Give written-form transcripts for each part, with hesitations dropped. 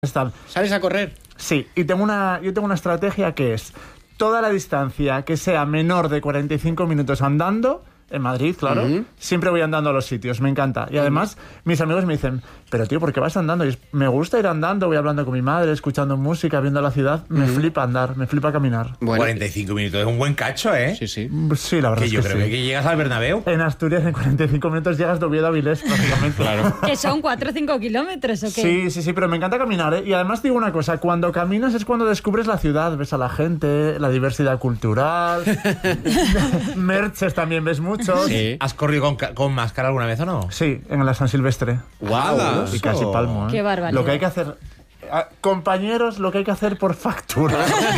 ¿Sales a correr? Sí, y yo tengo una estrategia que es toda la distancia que sea menor de 45 minutos andando, en Madrid, claro, siempre voy andando a los sitios, me encanta. Y además, mis amigos me dicen, pero tío, ¿por qué vas andando? Y me gusta ir andando, voy hablando con mi madre, escuchando música, viendo la ciudad, me flipa andar, me flipa caminar. Bueno, 45 minutos es un buen cacho, ¿eh? Sí, sí. Sí, la verdad Que es yo que creo sí. que llegas al Bernabéu. En Asturias, en 45 minutos llegas de Oviedo a Avilés, prácticamente. Claro. ¿Que son 4 o 5 kilómetros o qué? Sí, pero me encanta caminar, ¿eh? Y además digo una cosa, cuando caminas es cuando descubres la ciudad, ves a la gente, la diversidad cultural, merches también ves muchos. Sí. ¿Has corrido con máscara alguna vez o no? Sí, en la San Silvestre. ¡Guau! Y casi palmo, ¿eh? Qué barbaridad. Lo que hay que hacer... compañeros, lo que hay que hacer por factura.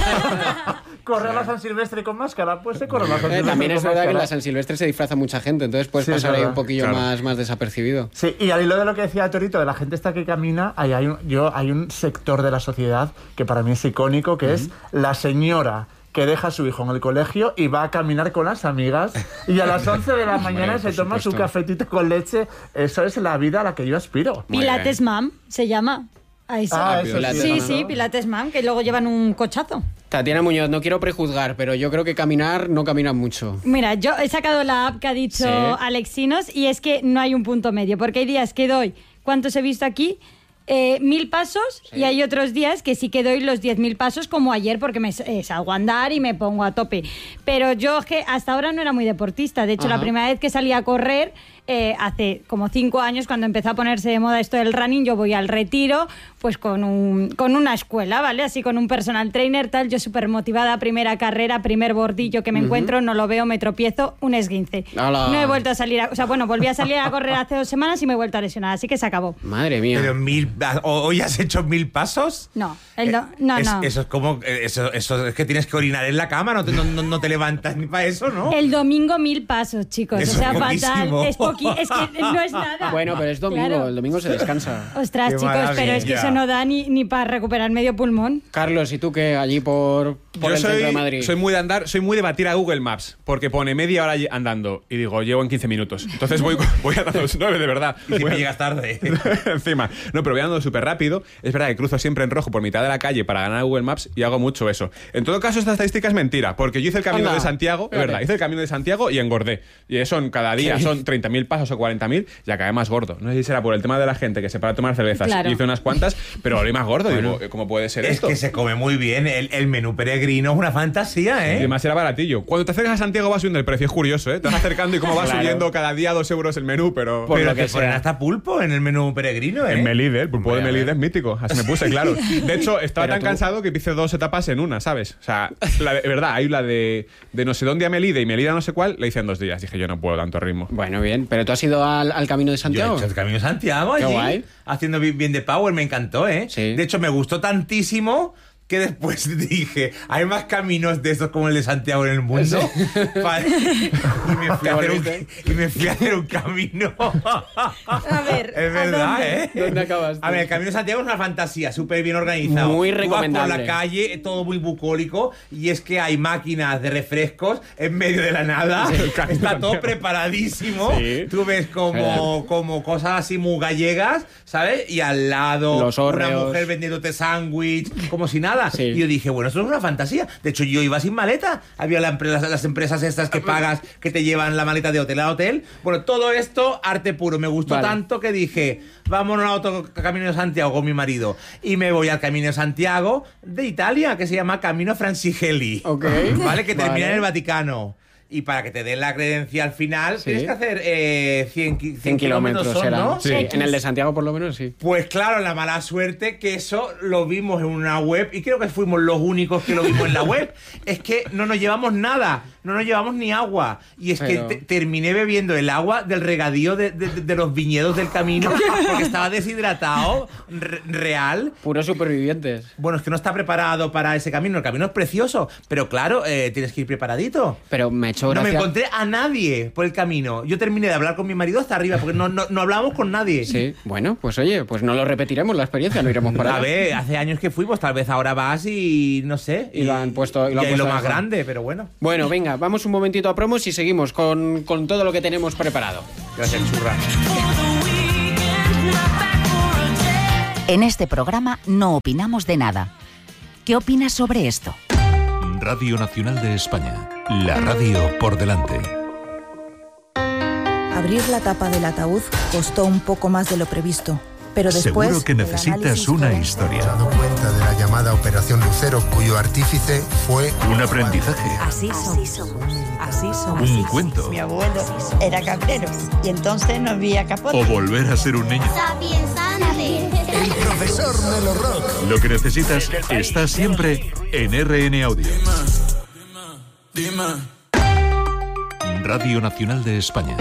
¿Correr a la San Silvestre con máscara? Pues se corre a la San Silvestre También es con verdad que en máscara. la San Silvestre se disfraza mucha gente, entonces puedes Sí, es pasar ahí verdad. un poquillo Claro. más desapercibido. Sí, y al hilo de lo que decía Torito, de la gente esta que camina, hay un sector de la sociedad que para mí es icónico, que es la señora que deja a su hijo en el colegio y va a caminar con las amigas y a las 11 de la mañana se por toma su supuesto. cafetito con leche. Eso es la vida a la que yo aspiro. Muy Pilates bien. Mam se llama. Ahí sí. Eso Pilates, Sí, ¿no? sí, Pilates Mam, que luego llevan un cochazo. Tatiana Muñoz, no quiero prejuzgar, pero yo creo que caminar no caminan mucho. Mira, yo he sacado la app que ha dicho Sí. Alexinos y es que no hay un punto medio, porque hay días que doy, ¿cuántos he visto aquí? 1000 pasos y hay otros días que sí que doy los 10.000 pasos como ayer porque me salgo a andar y me pongo a tope. Pero yo es que hasta ahora no era muy deportista. De hecho, Ajá. la primera vez que salí a correr hace como 5 años, cuando empezó a ponerse de moda esto del running, yo voy al Retiro pues con una escuela, ¿vale? Así con un personal trainer, tal. Yo súper motivada, primera carrera, primer bordillo que me encuentro, no lo veo, me tropiezo, un esguince. ¡Hala! No he vuelto a salir, volví a salir a correr hace 2 semanas y me he vuelto a lesionar, así que se acabó. Madre mía. Pero ¿hoy has hecho 1000 pasos? No, no. Eso es como... Eso es que tienes que orinar en la cama, no te levantas ni para eso, ¿no? El domingo 1000 pasos, chicos. Eso o sea, es fatal. poquísimo. Es que no es nada. Bueno, pero es domingo, Claro. el domingo se descansa. Ostras, Qué chicos, pero es que maravilla. eso no da ni para recuperar medio pulmón. Carlos, ¿y tú qué? Allí por Yo el centro de Madrid. soy muy de andar, soy muy de batir a Google Maps, porque pone media hora andando y digo, llevo en 15 minutos. Entonces voy andando, no, de verdad. Y siempre llegas tarde. Encima. No, pero voy andando súper rápido. Es verdad que cruzo siempre en rojo por mitad de la calle para ganar a Google Maps y hago mucho eso. En todo caso, esta estadística es mentira, porque yo hice el camino Anda, de Santiago, es fíjate. verdad, hice el camino de Santiago y engordé. Y eso cada día son 30.000 pasos o 40.000 y acabé más gordo. No sé si será por el tema de la gente que se para a tomar cervezas. Claro. Hice unas cuantas, pero volví más gordo. Digo, ¿cómo puede ser Es esto? que se come muy bien. El menú peregrino es una fantasía, Y ¿eh? además era baratillo. Cuando te acercas a Santiago va subiendo el precio, es curioso, ¿eh? Te vas acercando y cómo va Claro. subiendo cada día 2 euros el menú, pero... Por Pero lo que te ponen sea. hasta pulpo en el menú peregrino, ¿eh? En Melide, el pulpo de Hombre, a Melide ver. es mítico. Así me puse, claro. De hecho, estaba Pero tan tú- cansado que hice 2 etapas en una, ¿sabes? O sea, de verdad, hay la de no sé dónde a Melide y Melide a no sé cuál, la hice en 2 días. Dije, yo no puedo tanto ritmo. Bueno, bien. ¿Pero tú has ido al Camino de Yo Santiago? he hecho el Camino de Santiago Qué allí, guay. haciendo bien de power, me encantó, ¿eh? Sí. De hecho, me gustó tantísimo que después dije, hay más caminos de estos como el de Santiago en el mundo. Y me fui a hacer un camino. A ver, Es verdad, dónde? ¿eh? ¿Dónde acabaste? A ver, el Camino de Santiago es una fantasía, súper bien organizado. Muy Tú vas recomendable. por la calle, todo muy bucólico, y es que hay máquinas de refrescos en medio de la nada. Está todo preparadísimo. Sí. Tú ves como cosas así muy gallegas, ¿sabes? Y al lado Los una hórreos. mujer vendiéndote sándwich, como si nada. Sí. Y yo dije, bueno, esto es una fantasía. De hecho, yo iba sin maleta. Había las empresas estas que pagas, que te llevan la maleta de hotel a hotel. Bueno, todo esto, arte puro. Me gustó Vale. tanto que dije, vámonos a otro Camino de Santiago con mi marido. Y me voy al Camino de Santiago de Italia, que se llama Camino Francigeli. Ok. ¿Vale? Que termina Vale. en el Vaticano. Y para que te den la credencial final, Sí. tienes que hacer 100 100 kilómetros son, será. ¿no? Sí, en el de Santiago por lo menos sí. Pues claro, la mala suerte que eso lo vimos en una web y creo que fuimos los únicos que lo vimos en la web. Es que no nos llevamos nada, no nos llevamos ni agua. Y es Pero- que terminé bebiendo el agua del regadío de los viñedos del camino porque estaba deshidratado, real. Puros supervivientes. Bueno, es que no está preparado para ese camino. El camino es precioso, pero claro, tienes que ir preparadito. Pero me ha hecho No me gracia. encontré a nadie por el camino. Yo terminé de hablar con mi marido hasta arriba porque no hablábamos con nadie. Sí, bueno, pues oye, pues no lo repetiremos la experiencia, no iremos para A allá. ver, hace años que fuimos, tal vez ahora vas y no sé. Y lo han puesto- y lo han y hay puesto lo más mejor. grande, pero bueno. Bueno, venga, vamos un momentito a promos y seguimos con todo lo que tenemos preparado. Gracias, churra. En este programa no opinamos de nada. ¿Qué opinas sobre esto? Radio Nacional de España. La radio por delante. Abrir la tapa del ataúd costó un poco más de lo previsto, pero después... Seguro que necesitas una historia. Se ha dado cuenta de la llamada Operación Lucero, cuyo artífice fue... Un aprendizaje. Así somos. Un cuento. Mi abuelo era cabrero y entonces no había capote. O volver a ser un niño. El profesor Melo Rock. Lo que necesitas está siempre en RN Audio. Radio Nacional de España.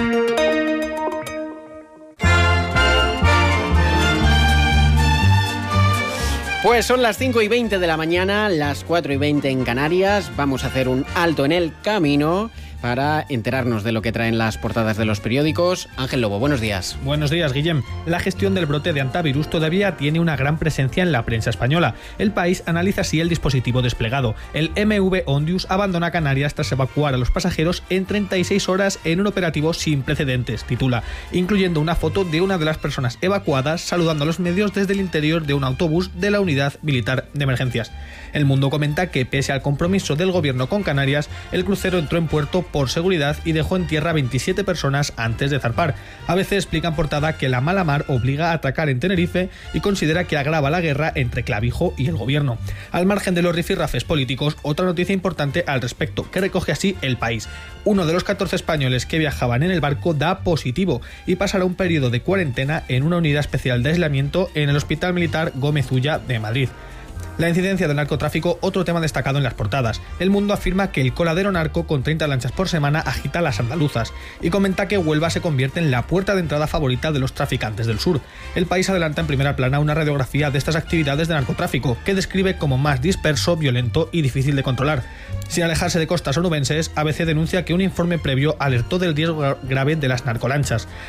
Pues son las 5:20 de la mañana, las 4:20 en Canarias. Vamos a hacer un alto en el camino para enterarnos de lo que traen las portadas de los periódicos. Ángel Lobo, buenos días. Buenos días, Guillem. La gestión del brote de antivirus todavía tiene una gran presencia en la prensa española. El País analiza así el dispositivo desplegado. El MV Ondius abandona Canarias tras evacuar a los pasajeros en 36 horas en un operativo sin precedentes, titula, incluyendo una foto de una de las personas evacuadas saludando a los medios desde el interior de un autobús de la Unidad Militar de Emergencias. El Mundo comenta que, pese al compromiso del gobierno con Canarias, el crucero entró en puerto por seguridad y dejó en tierra 27 personas antes de zarpar. ABC explica en portada que la mala mar obliga a atracar en Tenerife y considera que agrava la guerra entre Clavijo y el gobierno. Al margen de los rifirrafes políticos, otra noticia importante al respecto, que recoge así El País. Uno de los 14 españoles que viajaban en el barco da positivo y pasará un periodo de cuarentena en una unidad especial de aislamiento en el Hospital Militar Gómez Ulla de Madrid. La incidencia del narcotráfico, otro tema destacado en las portadas. El Mundo afirma que el coladero narco con 30 lanchas por semana agita las andaluzas y comenta que Huelva se convierte en la puerta de entrada favorita de los traficantes del sur. El País adelanta en primera plana una radiografía de estas actividades de narcotráfico que describe como más disperso, violento y difícil de controlar. Sin alejarse de costas onubenses, ABC denuncia que un informe previo alertó del riesgo grave de las narcolanchas.